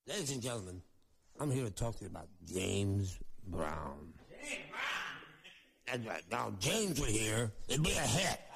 Ladies and gentlemen, I'm here to talk to you about James Brown. James Brown? That's right. Now, James were here, it'd be a hit.